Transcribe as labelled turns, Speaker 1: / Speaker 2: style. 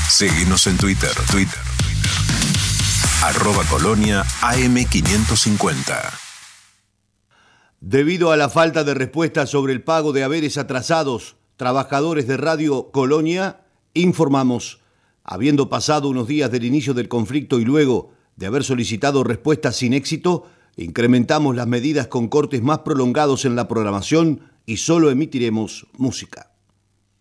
Speaker 1: Seguinos en Twitter. @Colonia AM550.
Speaker 2: Debido a la falta de respuesta sobre el pago de haberes atrasados, trabajadores de Radio Colonia, informamos, habiendo pasado unos días del inicio del conflicto y luego de haber solicitado respuestas sin éxito, incrementamos las medidas con cortes más prolongados en la programación y solo emitiremos música.